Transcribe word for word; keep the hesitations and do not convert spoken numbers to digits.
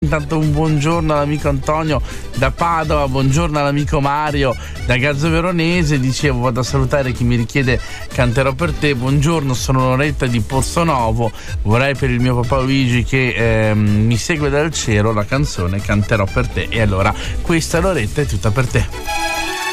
intanto un buongiorno all'amico Antonio da Padova, buongiorno all'amico Mario da Gazzo Veronese. Dicevo, vado a salutare chi mi richiede Canterò per te. Buongiorno, sono Loretta di Pozzonovo, vorrei per il mio papà Luigi che ehm, mi segue dal cielo la canzone Canterò per te. E allora questa Loretta è tutta per te.